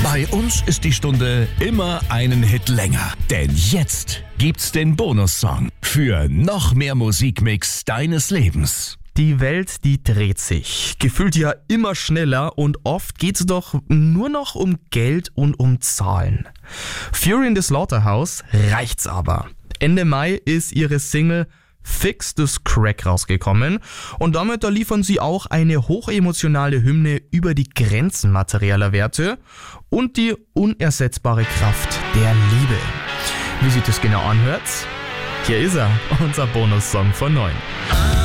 Bei uns ist die Stunde immer einen Hit länger. Denn jetzt gibt's den Bonussong für noch mehr Musikmix deines Lebens. Die Welt, die dreht sich. Gefühlt ja immer schneller und oft geht's doch nur noch um Geld und um Zahlen. Fury in the Slaughterhouse reicht's aber. Ende Mai ist ihre Single Fix This Crack rausgekommen und damit liefern sie auch eine hochemotionale Hymne über die Grenzen materieller Werte und die unersetzbare Kraft der Liebe. Wie sich das genau anhört? Hier ist er, unser Bonussong von 9.